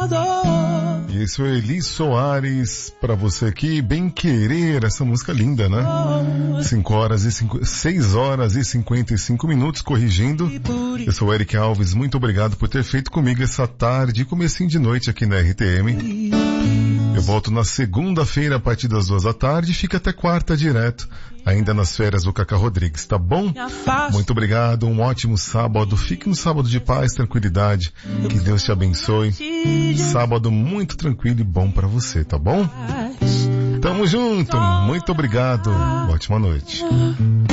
Isso é Eli Soares pra você aqui, Bem Querer, essa música linda, né? 6 horas e 55 minutos, corrigindo. Eu sou o Eric Alves, muito obrigado por ter feito comigo essa tarde, comecinho de noite aqui na RTM. Eu volto na segunda-feira a partir das 2 da tarde e fica até quarta direto, ainda nas férias do Cacá Rodrigues, tá bom? Muito obrigado, um ótimo sábado, fique no sábado de paz, tranquilidade, que Deus te abençoe. Sábado muito tranquilo e bom pra você, tá bom? Tamo junto, muito obrigado, ótima noite.